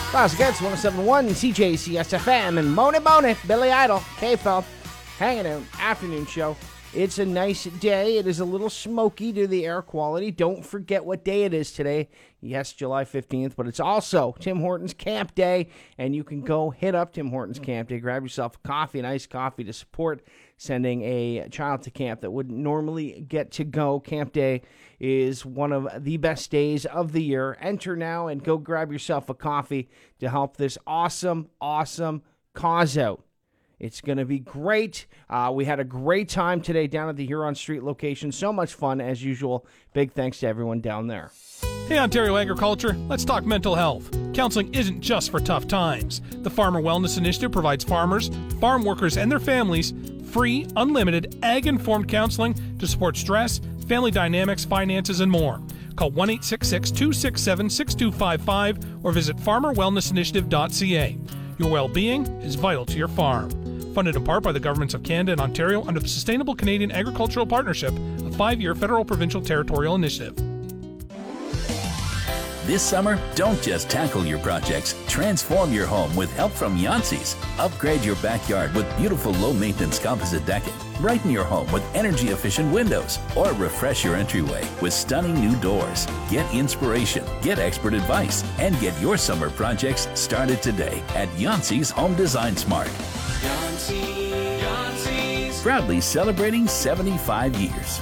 Class Against 107.1 CJCS FM and Mone, Billy Idol, K-Fel, hanging out, afternoon show. It's a nice day. It is a little smoky due to the air quality. Don't forget what day it is today. Yes, July 15th, but it's also Tim Hortons Camp Day, and you can go hit up Tim Hortons Camp Day, grab yourself a coffee, an iced coffee to support sending a child to camp that wouldn't normally get to go. Camp Day is one of the best days of the year. Enter now and go grab yourself a coffee to help this awesome cause out. It's going to be great. We had a great time today down at the Huron Street location. So much fun as usual. Big thanks to everyone down there. Hey, Ontario Agriculture, let's talk mental health. Counseling isn't just for tough times. The Farmer Wellness Initiative provides farmers, farm workers, and their families free, unlimited, ag-informed counseling to support stress, family dynamics, finances, and more. Call 1-866-267-6255 or visit farmerwellnessinitiative.ca. Your well-being is vital to your farm. Funded in part by the governments of Canada and Ontario under the Sustainable Canadian Agricultural Partnership, a 5-year federal provincial territorial initiative. This summer, don't just tackle your projects. Transform your home with help from Yancey's. Upgrade your backyard with beautiful low-maintenance composite decking. Brighten your home with energy-efficient windows. Or refresh your entryway with stunning new doors. Get inspiration, get expert advice, and get your summer projects started today at Yancey's Home Design Smart. Yancey's. Proudly celebrating 75 years.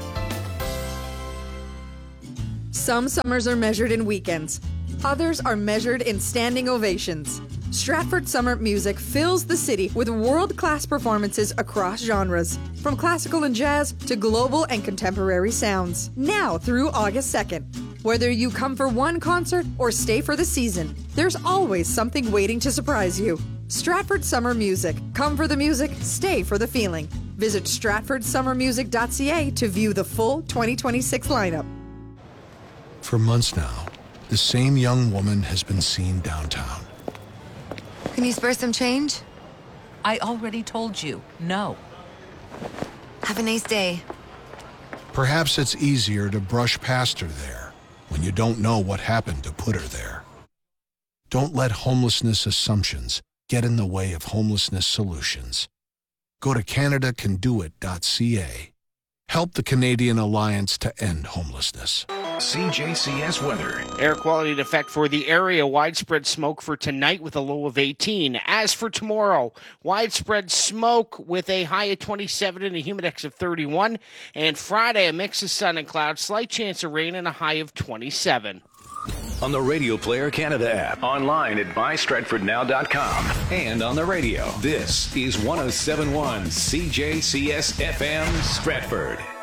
Some summers are measured in weekends. Others are measured in standing ovations. Stratford Summer Music fills the city with world-class performances across genres, from classical and jazz to global and contemporary sounds. Now through August 2nd. Whether you come for one concert or stay for the season, there's always something waiting to surprise you. Stratford Summer Music. Come for the music, stay for the feeling. Visit stratfordsummermusic.ca to view the full 2026 lineup. For months now, the same young woman has been seen downtown. Can you spare some change? I already told you, no. Have a nice day. Perhaps it's easier to brush past her there when you don't know what happened to put her there. Don't let homelessness assumptions get in the way of homelessness solutions. Go to CanadaCanDoIt.ca. Help the Canadian Alliance to End Homelessness. CJCS weather. Air quality in effect for the area. Widespread smoke for tonight with a low of 18. As for tomorrow, widespread smoke with a high of 27 and a humidex of 31. And Friday, a mix of sun and clouds, slight chance of rain and a high of 27. On the Radio Player Canada app, online at mystratfordnow.com, and on the radio. This is 107.1 CJCS FM Stratford.